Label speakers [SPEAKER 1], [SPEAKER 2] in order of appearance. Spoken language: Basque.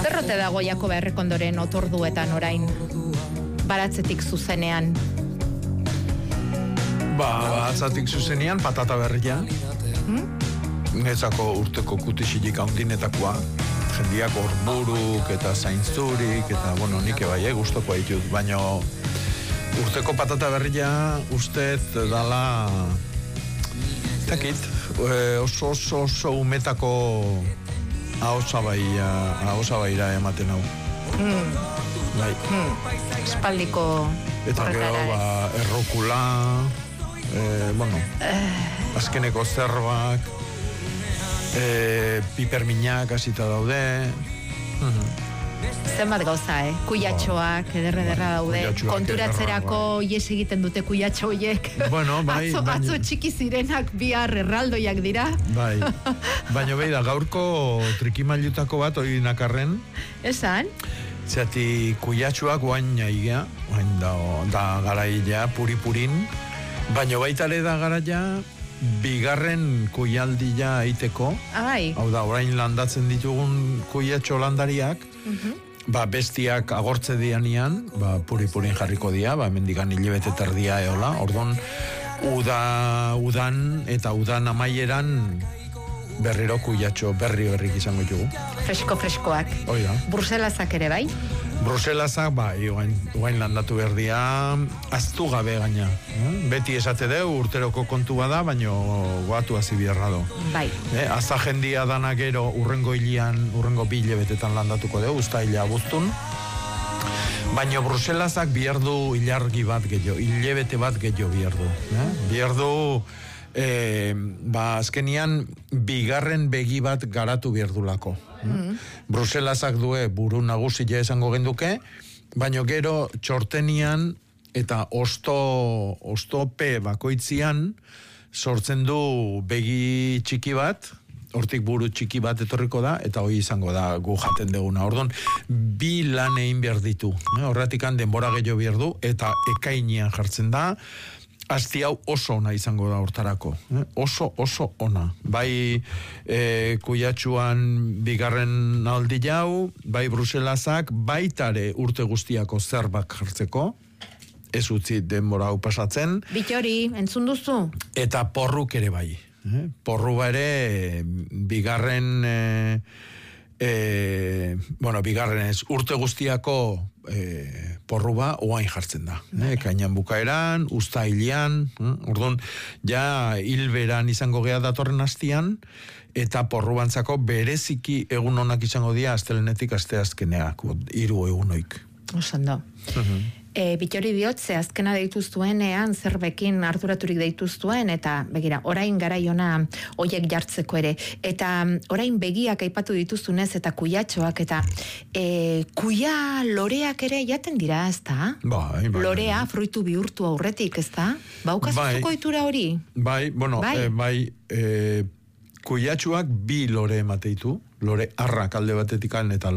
[SPEAKER 1] Zerrote dago Jakoba Errekondoren otorduetan orain, baratzetik zuzenean?
[SPEAKER 2] Baratzetik zuzenean, patata berria. Nezako urteko kutisilik handinetakoa. Jendiak orburuk eta zainzurik, eta, nik bai, gustoko ditut, baina urteko patata berria ustez dala, oso umetako ahosabaira ematen hau. Bai.
[SPEAKER 1] Espaldiko
[SPEAKER 2] eta gero, errokula, azkeneko zerbak, piperminak hasita daude.
[SPEAKER 1] Zenbat gauza, Kuyatxoak, ederra daude. Konturatzerako ies egiten dute kuyatxo hoiek. Atzo txiki zirenak bihar erraldoiak dira.
[SPEAKER 2] Bai, baina behi da, gaurko trikimailutako bat hori nakarren.
[SPEAKER 1] Esan?
[SPEAKER 2] Zati kuyatxoak oain naigea, oain da garaia puri-purin, baina baitare da garaia bigarren kuialdia eiteko. Hau da, orain landatzen ditugun kuyatxo landariak, bestiak agortze dianian, puri-purin jarriko dia, mendikan hilebete terdia eola, ordon, udan eta udan amaieran berriro kuyatxo berrik izango ditugu.
[SPEAKER 1] Freskoak.
[SPEAKER 2] Oida.
[SPEAKER 1] Bruselazak ere bai?
[SPEAKER 2] Bruselazak, oain landatu berdia, aztu gabe gaina. Beti esate deu, urteroko kontu bada, baina guatu hazi biherra do.
[SPEAKER 1] Bai.
[SPEAKER 2] Azta jendia dana gero urrengo bi hilebetetan landatuko deu, usta hila buztun. Baina Bruselazak biherdu hilargi bat gehiago, hilebete bat gehiago biherdu. Biherdu, azkenian bigarren begi bat garatu bierdulako. Bruselazak due buru nagusia esango genduke, baina gero txortenian eta ostope bakoitzian sortzen du begi txiki bat, hortik buru txiki bat etorriko da, eta hori izango da gu jaten deguna. Ordon, bi lan egin behar ditu. Horratikan denbora gehiago behar du, eta ekainean jartzen da, asti hau oso ona izango da hortarako. Oso ona. Bai kuyatxuan bigarren aldi jau, bai Bruselazak, baitare urte guztiako zerbak jartzeko, ez utzi denbora hau pasatzen.
[SPEAKER 1] Bitori, entzun duzu?
[SPEAKER 2] Eta porruk ere bai. Porru ere bigarren bigarren ez, urte guztiako porruba oain jartzen da. Kainan bukaeran, ustailean, orduan, ja hilberan izango gea datorren hastian, eta porrubantzako bereziki egun onak izango dira astelenetik asteazkeneak, 3 egunoik.
[SPEAKER 1] Osando. Bitori diot, ze azkena deituztuenean, zerbekin arduraturik deituztuen, eta begira, orain garaiona oiek jartzeko ere, eta orain begiak aipatu dituztunez, eta kuyatxoak, eta kuia loreak ere jaten dira, ez da?
[SPEAKER 2] Bai.
[SPEAKER 1] Lorea, fruitu bihurtu aurretik, ez da? Baukazuko itura hori?
[SPEAKER 2] Bai, kuyatxoak 2 lore emateitu, lore arrak alde batetik eta